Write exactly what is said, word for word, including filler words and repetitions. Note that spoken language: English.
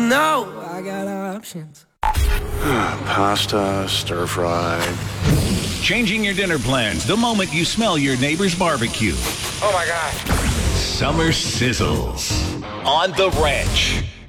know I got options. Pasta, stir fry. Changing your dinner plans the moment you smell your neighbor's barbecue. Oh my God. Summer sizzles on The Ranch.